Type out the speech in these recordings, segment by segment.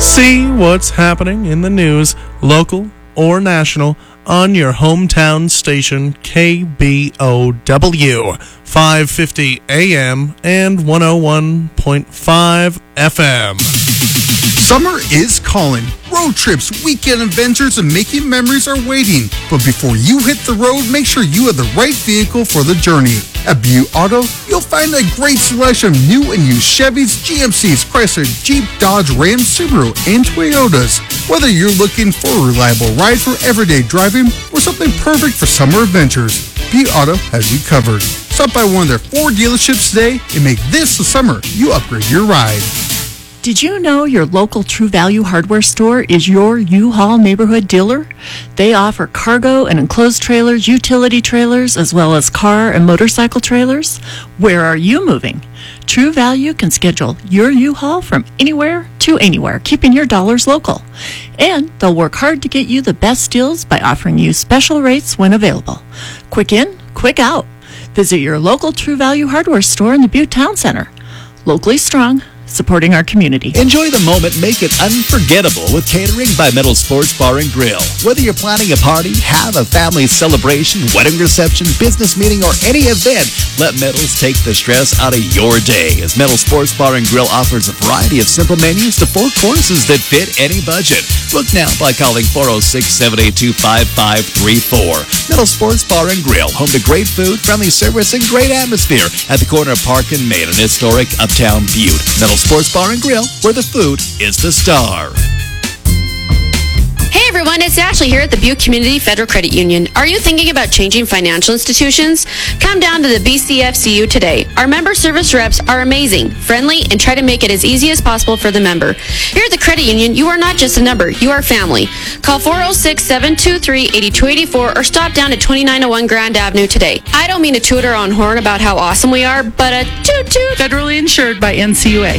See what's happening in the news, local or national, on your hometown station, KBOW, 550 AM and 101.5 FM. Summer is calling. Road trips, weekend adventures, and making memories are waiting. But before you hit the road, make sure you have the right vehicle for the journey. At Butte Auto, you'll find a great selection of new and used Chevys, GMCs, Chrysler, Jeep, Dodge, Ram, Subaru, and Toyotas. Whether you're looking for a reliable ride for everyday driving or something perfect for summer adventures, Butte Auto has you covered. Stop by one of their 4 dealerships today and make this the summer you upgrade your ride. Did you know your local True Value hardware store is your U-Haul neighborhood dealer? They offer cargo and enclosed trailers, utility trailers, as well as car and motorcycle trailers. Where are you moving? True Value can schedule your U-Haul from anywhere to anywhere, keeping your dollars local. And they'll work hard to get you the best deals by offering you special rates when available. Quick in, quick out. Visit your local True Value hardware store in the Butte Town Center. Locally strong, supporting our community. Enjoy the moment, make it unforgettable with catering by Metal Sports Bar and Grill. Whether you're planning a party, have a family celebration, wedding reception, business meeting, or any event, let Metals take the stress out of your day, as Metal Sports Bar and Grill offers a variety of simple menus to 4 courses that fit any budget. Book now by calling 406-782-5534. Metal Sports Bar and Grill, home to great food, friendly service, and great atmosphere at the corner of Park and Main in historic Uptown Butte. Metal Sports Bar and Grill, where the food is the star. Hey everyone, it's Ashley here at the Butte Community Federal Credit Union. Are you thinking about changing financial institutions? Come down to the BCFCU today. Our member service reps are amazing, friendly, and try to make it as easy as possible for the member. Here at the credit union, you are not just a number, you are family. Call 406-723-8284 or stop down at 2901 Grand Avenue today. I don't mean to toot our own horn about how awesome we are, but a toot toot. Federally insured by NCUA.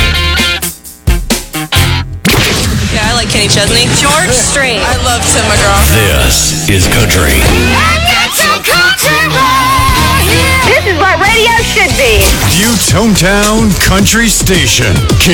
Yeah, I like Kenny Chesney. George Strait. I love Tim McGraw. This is country. This is what radio should be. Butte's hometown country station.